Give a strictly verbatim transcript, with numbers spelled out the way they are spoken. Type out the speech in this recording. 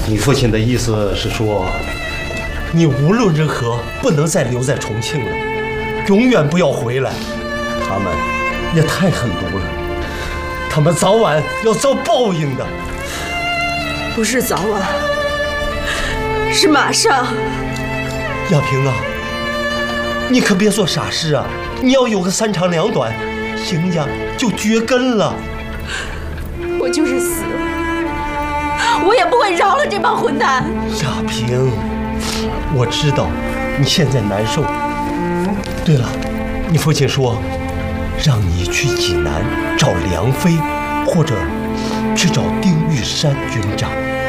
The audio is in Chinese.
你父亲的意思是说， 你无论如何不能再留在重庆了，永远不要回来。他们也太狠毒了，他们早晚要遭报应的。 不是早晚，是马上。 亚萍啊，你可别做傻事啊！你要有个三长两短，邢家就绝根了。 我就是死了，我也不会饶了这帮混蛋。 亚萍，我知道你现在难受。对了，你父亲说，让你去济南找梁飞，或者去找丁玉山军长。